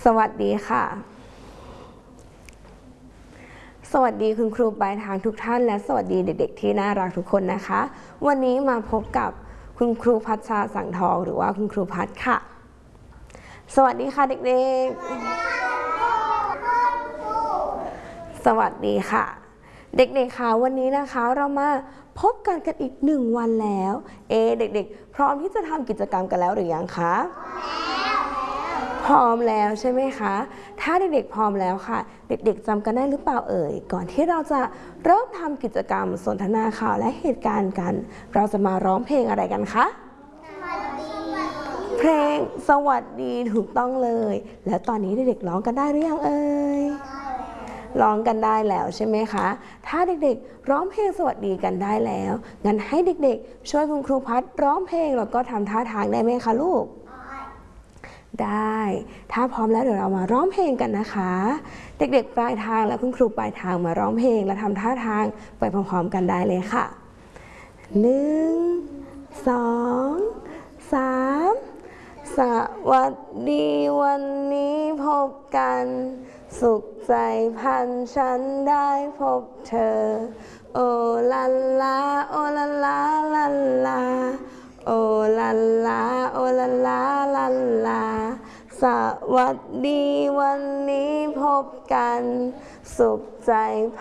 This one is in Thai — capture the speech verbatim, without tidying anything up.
สวัสดีค่ะสวัสดีคุณครูปลายทางทุกท่านและสวัสดีเด็กๆที่น่ารักทุกคนนะคะวันนี้มาพบกับคุณครูพัชชาสังทองหรือว่าคุณครูพัชค่ะสวัสดีค่ะเด็กๆสวัสดีค่ะเด็กๆค่ะวันนี้นะคะเรามาพบกันกันอีกหนึ่งวันแล้วเอเด็กๆพร้อมที่จะทำกิจกรรมกันแล้วหรือยังคะพร้อมแล้วใช่ไหมคะถ้าเด็กๆพร้อมแล้วค่ะเด็กๆจำกันได้หรือเปล่าเอ่ยก่อนที่เราจะเริ่มทำกิจกรรมสนทนาข่าวและเหตุการณ์กันเราจะมาร้องเพลงอะไรกันคะเพลงสวัสดีถูกต้องเลยแล้วตอนนี้เด็กๆร้องกันได้หรือยังเอ่ยร้องกันได้แล้วใช่ไหมคะถ้าเด็กๆร้องเพลงสวัสดีกันได้แล้วงั้นให้เด็กๆช่วยคุณครูพัดร้องเพลงแล้วก็ทำท่าทางได้ไหมคะลูกได้ถ้าพร้อมแล้วเดี๋ยวเรามาร้องเพลงกันนะคะเด็กๆปลายทางและคุณครูปลายทางมาร้องเพลงและทำท่าทางไปพร้อมๆกันได้เลยค่ะหนึ่งสองสามสวัสดีวันนี้พบกันสุขใจพันฉันได้พบเธอโอลาลาโอลาลาลาลาโอลาลาโอลาลาลาลาสวัสดีวันนี้พบกันสุขใจ